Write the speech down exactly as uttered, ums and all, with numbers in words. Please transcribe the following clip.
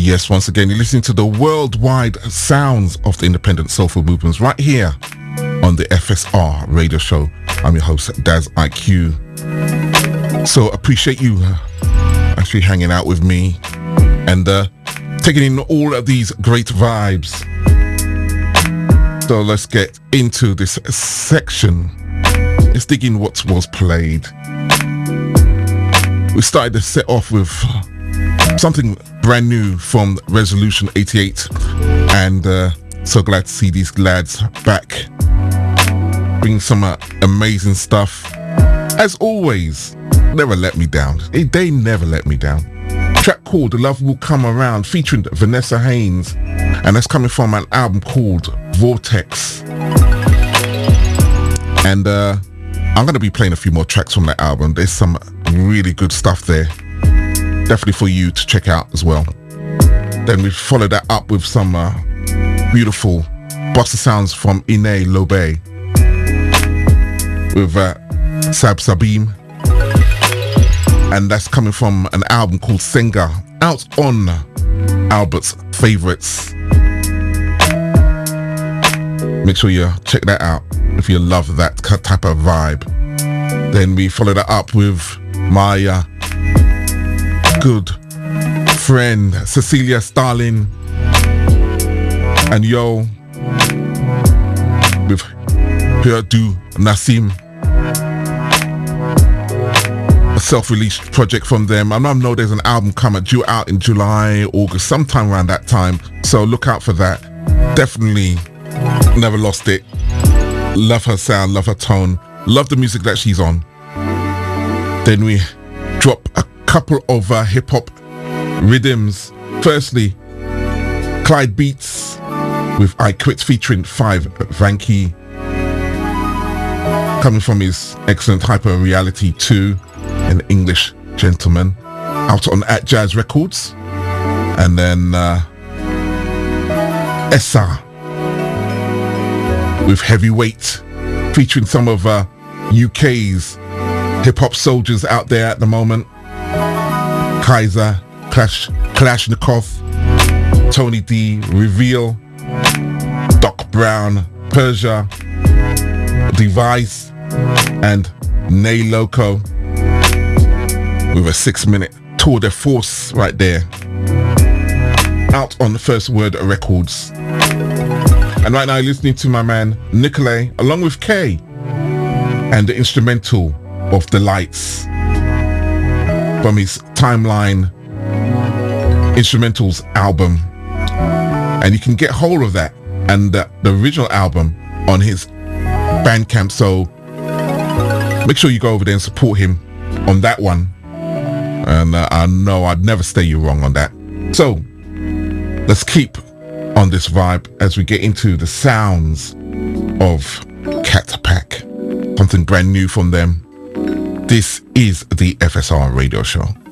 Yes, once again, you're listening to the worldwide sounds of the independent soulful movements right here on the F S R radio show. I'm your host, Daz I Q. So appreciate you uh, actually hanging out with me and uh, taking in all of these great vibes. So let's get into this section. Let's dig in what was played. We started the set off with something brand new from Resolution eighty-eight, and uh, so glad to see these lads back, bringing some uh, amazing stuff. As always, never let me down. They, they never let me down. Track called The Love Will Come Around, featuring Vanessa Haynes, and that's coming from an album called Vortex. And uh, I'm going to be playing a few more tracks from that album. There's some really good stuff there, definitely for you to check out as well. Then we followed that up with some uh, beautiful bossa sounds from Ine Lobe with uh, Sab Sabim, and that's coming from an album called Senga, out on Albert's Favorites. Make sure you check that out if you love that type of vibe. Then we followed that up with my uh, good friend Cecilia Starling and Yo with Perdu Nassim, a self-released project from them. I know there's an album coming due out in July, August, sometime around that time, so look out for that. Definitely never lost it. Love her sound, love her tone, love the music that she's on. Then we drop a couple of uh, hip-hop rhythms. Firstly, Clyde Beats with I Quit featuring Five Vanky, coming from his excellent Hyper Reality two, an English gentleman, out on At Jazz Records. And then uh, Essa with Heavyweight, featuring some of uh, U K's hip-hop soldiers out there at the moment. Kaiser, Clash, Kalashnikov, Tony D, Reveal, Doc Brown, Persia, Device, and Nay Loco with a six-minute tour de force right there, out on the First Word Records. And right now you're listening to my man Nicolay along with Kay and the instrumental of The Lights from his Timeline Instrumentals album. And you can get hold of that and the, the original album on his Bandcamp, so make sure you go over there and support him on that one. And uh, I know I'd never stay you wrong on that. So let's keep on this vibe as we get into the sounds of Cat Pack, something brand new from them. This is the F S R radio show.